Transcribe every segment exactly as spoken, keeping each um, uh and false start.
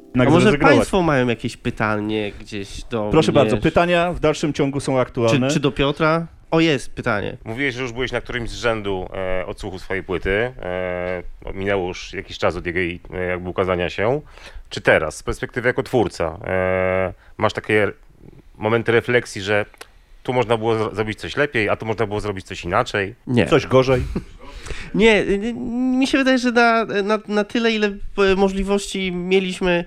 A może Państwo mają jakieś pytanie gdzieś do Proszę mnie? bardzo, pytania w dalszym ciągu są aktualne. Czy, czy do Piotra? O, jest pytanie. Mówiłeś, że już byłeś na którymś z rzędu e, odsłuchu swojej płyty. E, minęło już jakiś czas od jej e, jakby ukazania się. Czy teraz, z perspektywy jako twórca, e, masz takie momenty refleksji, że tu można było zrobić coś lepiej, a tu można było zrobić coś inaczej? Nie. Coś gorzej? Nie, mi się wydaje, że na, na, na tyle, ile możliwości mieliśmy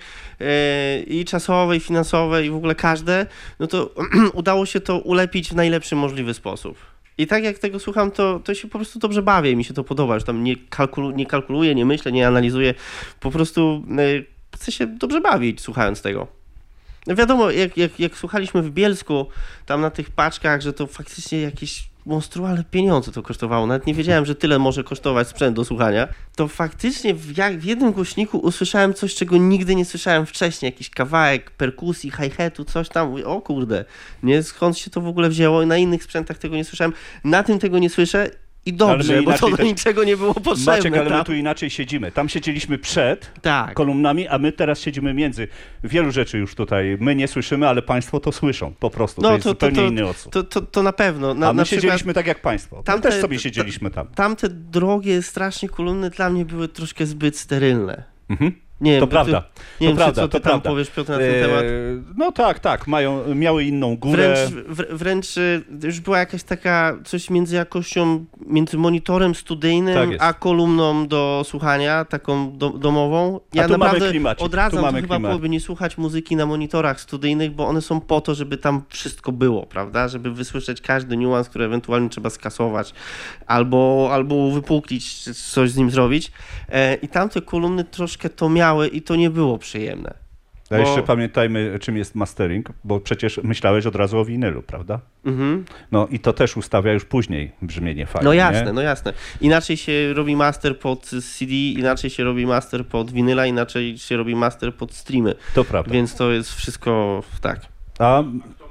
e, i czasowe, i finansowe, i w ogóle każde, no to udało się to ulepić w najlepszy możliwy sposób. I tak jak tego słucham, to, to się po prostu dobrze bawię i mi się to podoba. Już tam nie, kalkulu, nie kalkuluję, nie myślę, nie analizuję. Po prostu e, chcę się dobrze bawić słuchając tego. Wiadomo, jak, jak, jak słuchaliśmy w Bielsku, tam na tych paczkach, że to faktycznie jakieś monstrualne pieniądze to kosztowało. Nawet nie wiedziałem, że tyle może kosztować sprzęt do słuchania. To faktycznie w, jak, w jednym głośniku usłyszałem coś, czego nigdy nie słyszałem wcześniej. Jakiś kawałek perkusji, hi-hatu, coś tam. Mówię, o kurde, nie, skąd się to w ogóle wzięło? Na innych sprzętach tego nie słyszałem. Na tym tego nie słyszę. I dobrze, bo to do też... niczego nie było potrzebne. Maciek, ale tam. my tu inaczej siedzimy. Tam siedzieliśmy przed tak. kolumnami, a my teraz siedzimy między. Wielu rzeczy już tutaj my nie słyszymy, ale państwo to słyszą po prostu. No, to jest to, zupełnie to, inny odsłuch. To, to, to na pewno. Na, a my na siedzieliśmy przykład, tak jak państwo. Tamte, my też sobie siedzieliśmy tam. Tamte drogie, strasznie kolumny dla mnie były troszkę zbyt sterylne. Mhm. Nie wiem, to prawda. Ty, nie to wiem, prawda, co ty to tam prawda. powiesz, Piotr, na ten eee, temat. No tak, tak. Mają, miały inną górę. Wręcz, wr- wręcz już była jakaś taka coś między jakością, między monitorem studyjnym, tak a kolumną do słuchania, taką do, domową. Ja a tu naprawdę mamy klimacik. odradzam, tu mamy to chyba klimat. byłoby nie słuchać muzyki na monitorach studyjnych, bo one są po to, żeby tam wszystko było, prawda? Żeby wysłyszeć każdy niuans, który ewentualnie trzeba skasować, albo, albo wypuklić, coś z nim zrobić. E, I tamte kolumny troszkę to miały i to nie było przyjemne. A bo... jeszcze pamiętajmy, czym jest mastering, bo przecież myślałeś od razu o winylu, prawda? Mhm. No i to też ustawia już później brzmienie fajnie. No jasne, nie? no jasne. Inaczej się robi master pod C D, inaczej się robi master pod winyla, inaczej się robi master pod streamy. To prawda. Więc to jest wszystko tak. A...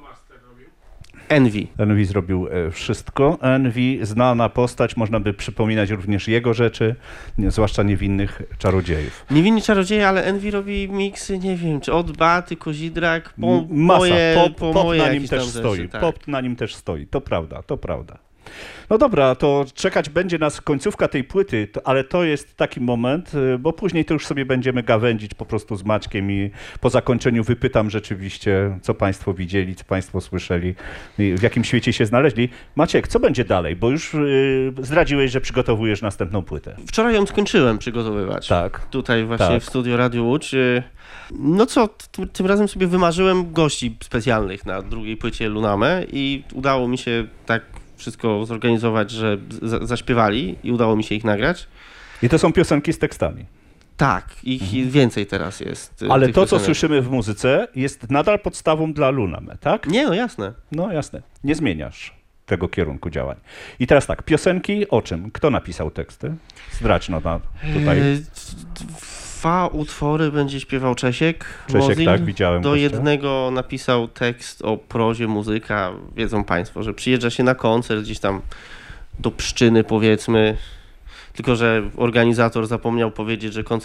Envy. Envy zrobił wszystko. Envy, znana postać, można by przypominać również jego rzeczy, nie, zwłaszcza Niewinnych Czarodziejów. Niewinni Czarodzieje, ale Envy robi miksy, nie wiem, czy od Baty, Kozidrak, po Masa. moje, Pop, po pop moje na nim też rzeczy, stoi. tak. Pop na nim też stoi. To prawda, to prawda. No dobra, to czekać będzie nas końcówka tej płyty, to, ale to jest taki moment, bo później to już sobie będziemy gawędzić po prostu z Maćkiem i po zakończeniu wypytam rzeczywiście, co państwo widzieli, co państwo słyszeli, w jakim świecie się znaleźli. Maciek, co będzie dalej? Bo już yy, zdradziłeś, że przygotowujesz następną płytę. Wczoraj ją skończyłem przygotowywać. Tak. Tutaj właśnie tak. w studio Radio Łódź. No co, t- tym razem sobie wymarzyłem gości specjalnych na drugiej płycie Lunamę i udało mi się tak wszystko zorganizować, że z- zaśpiewali i udało mi się ich nagrać. I to są piosenki z tekstami. Tak, ich mhm. więcej teraz jest. Ale to, piosenek. co słyszymy w muzyce, jest nadal podstawą dla Lunamy, tak? Nie, no jasne. No jasne. Nie zmieniasz tego kierunku działań. I teraz tak, piosenki o czym? Kto napisał teksty? Zdradź no na tutaj. E, dwa utwory będzie śpiewał Czesiek. Czesiek, Mozin. tak, widziałem. Do gościa. jednego napisał tekst o prozie muzyka. Wiedzą państwo, że przyjeżdża się na koncert gdzieś tam do Pszczyny, powiedzmy. Tylko że organizator zapomniał powiedzieć, że koncert